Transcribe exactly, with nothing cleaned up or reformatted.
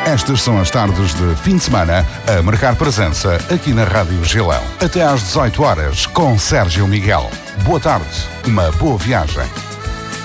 Estas são as tardes de fim de semana a marcar presença aqui na Rádio Gilão. Até às dezoito horas com Sérgio Miguel. Boa tarde, uma boa viagem.